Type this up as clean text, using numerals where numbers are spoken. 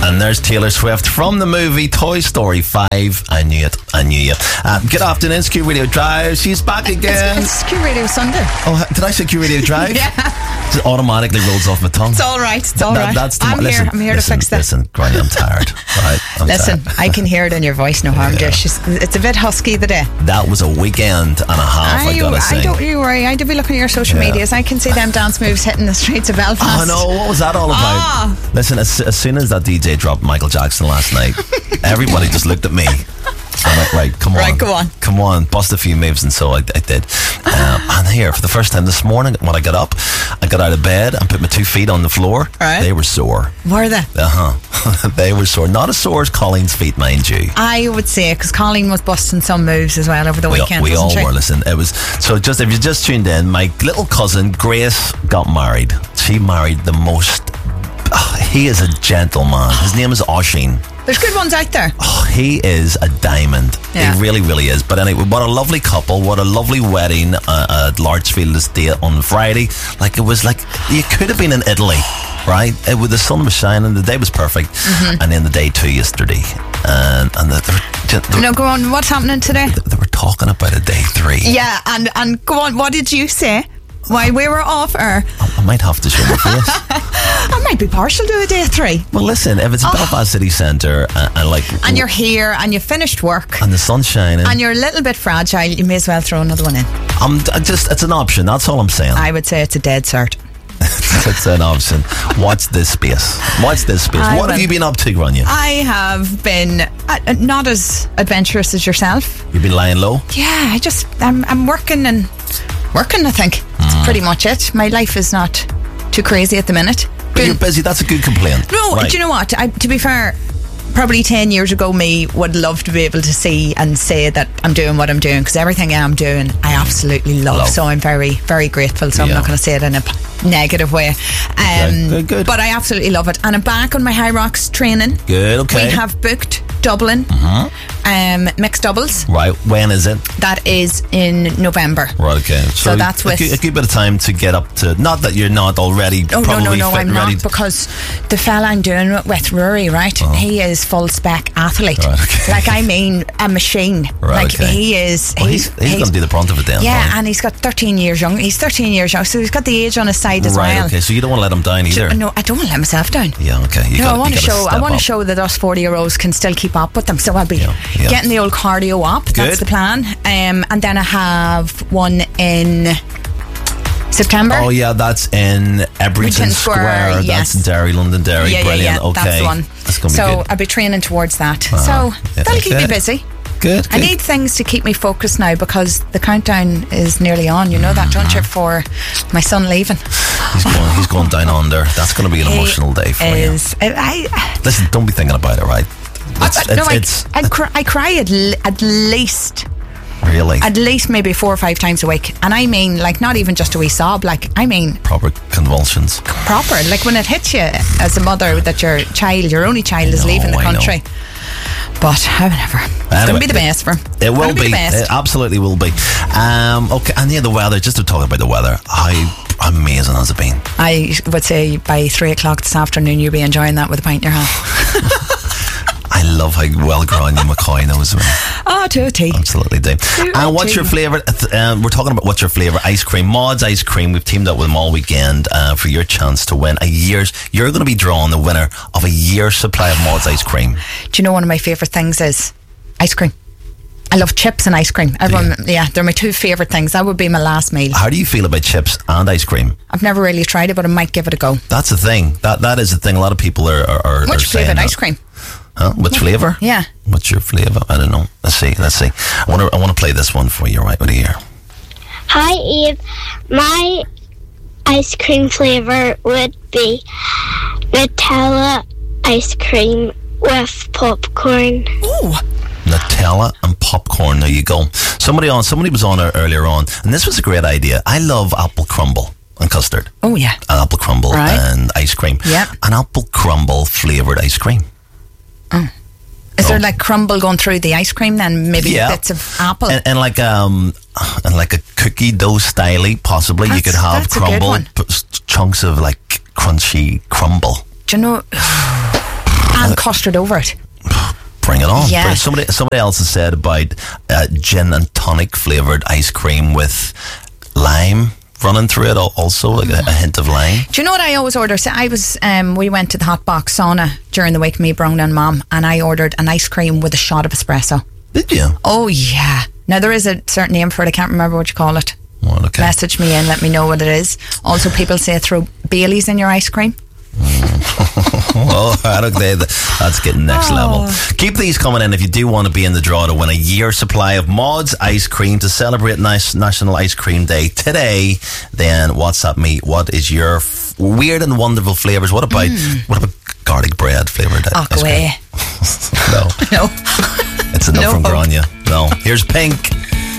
And there's Taylor Swift from the movie Toy Story 5. I knew it. Good afternoon, Q Radio Drive. She's back again. It's Q Radio Sunday. Oh, did I say Q Radio Drive? Yeah. It automatically rolls off my tongue. It's all right. It's all right. I'm here to fix that. Listen, Granny, I'm tired. Right, Listen, I can hear it in your voice. No harm, dear. It's a bit husky today. That was a weekend and a half, I gotta say. Don't you worry. I do be looking at your social medias. I can see them dance moves hitting the streets of Belfast. Oh no, what was that all about? Listen, as soon as that DJ dropped Michael Jackson last night, everybody just looked at me. I'm like, right, come on. Right, go on. Come on, bust a few moves, and so I did. And here, for the first time this morning, when I got up, I got out of bed and put my 2 feet on the floor. Right. They were sore. Were they? They were sore. Not as sore as Colleen's feet, mind you. I would say, because Colleen was busting some moves as well over the weekend. We all she? were. Listen, it was so. Just if you just tuned in, my little cousin Grace got married. She married the most. He is a gentleman. His name is Oisin. There's good ones out there. Oh, he is a diamond. Yeah. He really, really is. But anyway, what a lovely couple. What a lovely wedding at Larchfield Estate on Friday. Like, it was like you could have been in Italy, right? The sun was shining. The day was perfect. Mm-hmm. And then the day 2 yesterday. No, go on. What's happening today? They were talking about a day 3. Yeah, and go on. What did you say? Why we were off air? I might have to show my face. I might be partial to a day 3. Well, listen, if it's Belfast City Centre and you're here and you finished work and the sun's shining and you're a little bit fragile, you may as well throw another one in. It's an option. That's all I'm saying. I would say it's a dead cert. It's an option. Watch this space. What have you been up to, Grania? I have been not as adventurous as yourself. You've been lying low? Yeah, I'm working, I think. That's pretty much it. My life is not too crazy at the minute. But you're busy. That's a good complaint. No, right. Do you know what? To be fair, probably 10 years ago, me would love to be able to see and say that I'm doing what I'm doing, because everything I'm doing, I absolutely love. So I'm very, very grateful. So I'm not going to say it in a negative way. Good. But I absolutely love it. And I'm back on my High Rocks training. Good, okay. We have booked Dublin mixed doubles. Right, when is it? That is in November. Right, okay. So that's with a good bit of time to get up to. Not that you're not already. Oh probably no, I'm ready not, because the fella I'm doing it with, Rory, right? He is full spec athlete. Right, okay. Like, I mean, a machine. Right, like, okay. he is. Well, he's going to do the brunt of it then. Yeah, and he's got 13 years young. He's 13 years young, so he's got the age on his side as well. Right, okay. So you don't want to let him down either. No, I don't want to let myself down. Yeah, okay. I want to show that us 40-year-olds can still keep up with them. So I'll be getting the old cardio up. Good. That's the plan. And then I have one in September. Oh yeah, that's in Ebrington Square. Yes. That's Derry, London Derry. Yeah, brilliant. Yeah, okay, that's the one. That's going to be good. I'll be training towards that. So that'll keep me busy. Good. I need things to keep me focused now, because the countdown is nearly on. You know that, don't you? For my son leaving. He's going down under. That's going to be an emotional day for you. Listen, don't be thinking about it, right? I cry at least. Really? At least maybe 4 or 5 times a week. And I mean, like, not even just a wee sob. Like, I mean, proper convulsions. Proper. Like, when it hits you as a mother that your only child is leaving the country. But however, it's going to be the best for him. It will be. It absolutely will be. Okay, and the weather, just to talk about the weather, how amazing has it been? I would say by 3 o'clock this afternoon you'll be enjoying that with a pint in your hand. I love how well Grania McCoy knows me. Oh, to a T. Absolutely do. And what's your flavour? We're talking about what's your flavour ice cream. Maud's Ice Cream. We've teamed up with them all weekend for your chance to win you're going to be drawing the winner of a year's supply of Maud's Ice Cream. Do you know one of my favourite things is ice cream? I love chips and ice cream. They're my 2 favourite things. That would be my last meal. How do you feel about chips and ice cream? I've never really tried it, but I might give it a go. That's the thing. That is the thing. A lot of people are What's your favourite ice cream? Huh? Which flavour? Yeah. What's your flavour? I don't know. Let's see. I want to play this one for you right over here. Hi, Eve. My ice cream flavour would be Nutella ice cream with popcorn. Ooh. Nutella and popcorn. There you go. Somebody was on earlier on, and this was a great idea. I love apple crumble and custard. Oh yeah. And apple crumble and ice cream. Yep. An apple crumble flavoured ice cream. Oh. Is there like crumble going through the ice cream then? Maybe bits of apple? And like a cookie dough style, possibly. You could have crumble, chunks of like crunchy crumble. Do you know... And custard over it. Bring it on. Yeah. Somebody else has said about gin and tonic flavoured ice cream with lime running through it, also like a hint of lime. Do you know what I always order? So I was, we went to the Hot Box sauna during the week, me, Brown and Mom, and I ordered an ice cream with a shot of espresso. Did you? Oh yeah. Now there is a certain name for it. I can't remember what you call it. Well, okay. Message me and let me know what it is. Also, people say throw Baileys in your ice cream. Oh, that's getting next level. Keep these coming in if you do want to be in the draw to win a year supply of Maud's ice cream to celebrate National Ice Cream Day today. Then WhatsApp me. What is your weird and wonderful flavours? What about garlic bread flavoured ice cream? No. No. It's enough from Grania. No. Here's Pink.